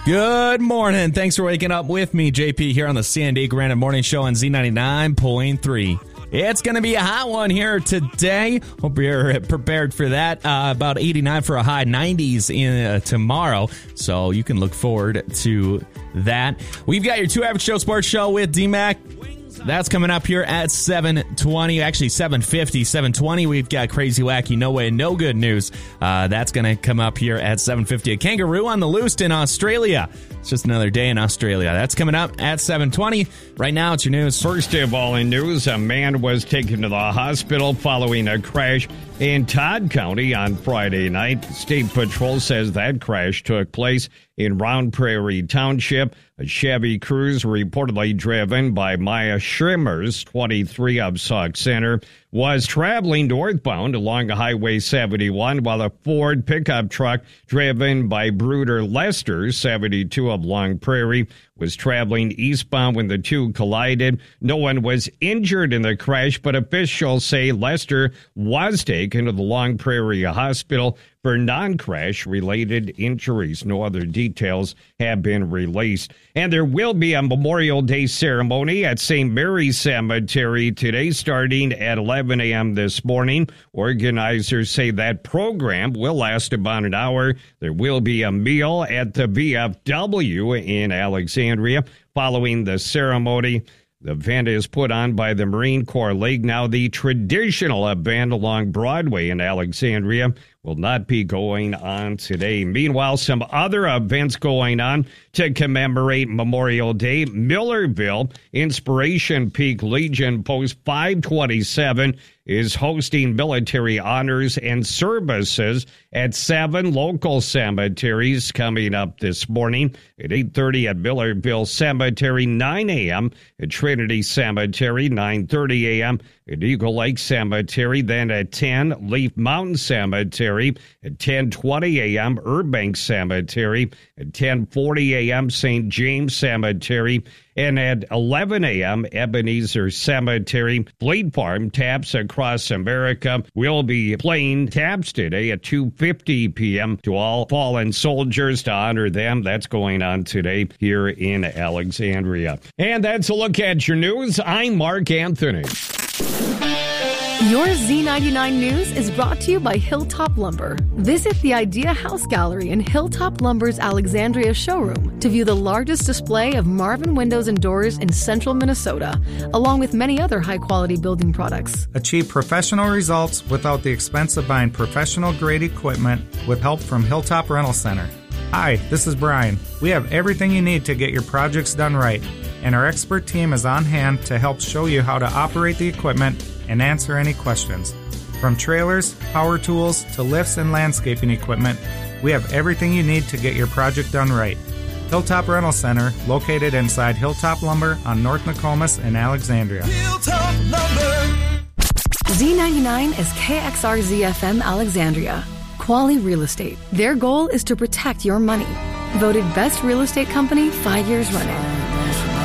Good morning. Thanks for waking up with me, JP, here on the San Diego Random Morning Show on Z99.3. It's going to be a hot one here today. Hope you're prepared for that. About 89 for a high, 90s tomorrow. So you can look forward to that. We've got your 2 Average Joe Sports Show with D-Mac. That's coming up here at 7:20, actually 7:50, 7:20. We've got Crazy Wacky No Way No Good News. That's going to come up here at 7:50. A kangaroo on the loose in Australia. It's just another day in Australia. That's coming up at 7:20. Right now, it's your news. First of all in news, a man was taken to the hospital following a crash in Todd County on Friday night. State Patrol says that crash took place in Round Prairie Township. A Chevy Cruze, reportedly driven by Maya Schrimmers, 23 of Sauk Center, was traveling northbound along Highway 71 while a Ford pickup truck driven by Bruder Lester, 72 of Long Prairie, was traveling eastbound when the two collided. No one was injured in the crash, but officials say Lester was taken to the Long Prairie Hospital for non-crash related injuries. No other details have been released. And there will be a Memorial Day ceremony at St. Mary's Cemetery today starting at 11 a.m. this morning. Organizers say that program will last about an hour. There will be a meal at the VFW in Alexandria following the ceremony. The event is put on by the Marine Corps League. Now, the traditional event along Broadway in Alexandria will not be going on today. Meanwhile, some other events going on to commemorate Memorial Day. Millerville Inspiration Peak Legion Post 527 is hosting military honors and services at 7 local cemeteries coming up this morning at 8:30 at Millerville Cemetery, 9 a.m. at Trinity Cemetery, 9:30 a.m. at Eagle Lake Cemetery, then at 10, Leaf Mountain Cemetery, at 10:20 a.m., Burbank Cemetery, at 10:40 a.m., St. James Cemetery, and at 11 a.m., Ebenezer Cemetery. Fleet Farm Taps Across America will be playing taps today at 2:50 p.m. to all fallen soldiers to honor them. That's going on today here in Alexandria. And that's a look at your news. I'm Mark Anthony. Your Z99 News is brought to you by Hilltop Lumber. Visit the Idea House Gallery in Hilltop Lumber's Alexandria showroom to view the largest display of Marvin windows and doors in central Minnesota, along with many other high-quality building products. Achieve professional results without the expense of buying professional-grade equipment with help from Hilltop Rental Center. Hi, this is Brian. We have everything you need to get your projects done right, and our expert team is on hand to help show you how to operate the equipment and answer any questions. From trailers, power tools, to lifts and landscaping equipment, we have everything you need to get your project done right. Hilltop Rental Center, located inside Hilltop Lumber on North Nokomis in Alexandria. Hilltop Lumber. Z99 is KXRZ-FM Alexandria. Quality Real Estate. Their goal is to protect your money. Voted Best Real Estate Company 5 years running.